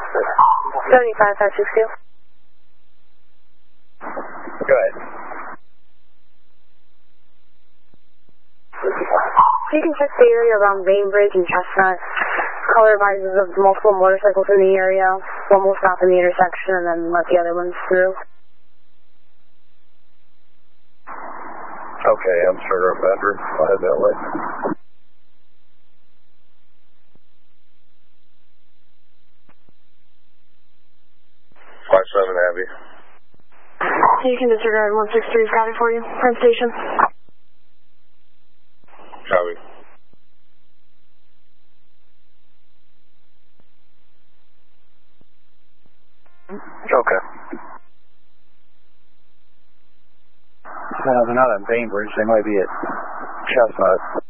75562. Go ahead. You can check the area around Bainbridge and Chestnut. Color advises of multiple motorcycles in the area. One will stop in the intersection and then let the other ones through. Okay, I'm sure of bedroom. I'll head that way. 57 Abbey. You can disregard 163's got it for you. Penn Station. Copy. Okay. They're not at Bainbridge. They might be at Chestnut.